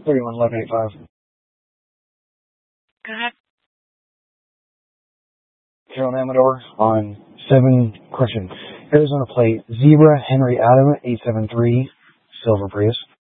311185. Go ahead. Carol Amador on 7, Arizona plate, Zebra Henry Adam 873, Silver Prius.